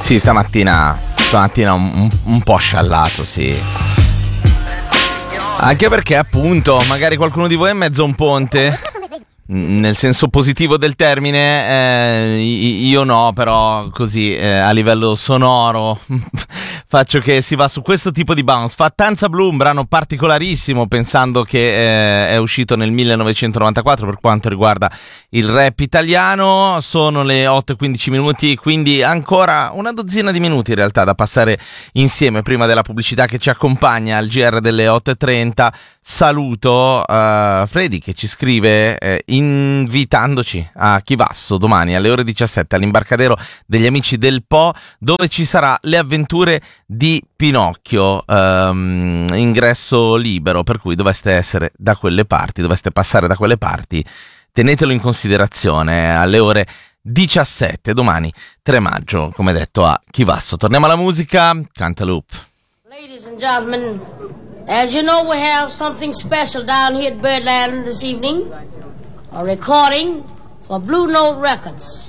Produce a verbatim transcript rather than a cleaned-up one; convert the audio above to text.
Sì, stamattina, stamattina un, un, un po' sciallato, sì. Anche perché appunto, magari qualcuno di voi è in mezzo a un ponte, nel senso positivo del termine, eh, io no, però così eh, a livello sonoro faccio che si va su questo tipo di bounce. Fattanza Blu, un brano particolarissimo, pensando che eh, è uscito nel millenovecentonovantaquattro per quanto riguarda il rap italiano. Sono le otto e quindici minuti, quindi ancora una dozzina di minuti in realtà da passare insieme prima della pubblicità che ci accompagna al G R delle otto e trenta. Saluto uh, Freddy che ci scrive eh, invitandoci a Chivasso domani alle ore diciassette all'imbarcadero degli amici del Po, dove ci sarà Le avventure di Pinocchio, um, ingresso libero, per cui doveste essere da quelle parti, doveste passare da quelle parti, tenetelo in considerazione alle ore diciassette domani tre maggio, come detto, a Chivasso. Torniamo alla musica, Cantaloupe. Ladies and gentlemen, as you know, we have something special down here at Birdland this evening. A recording for Blue Note Records.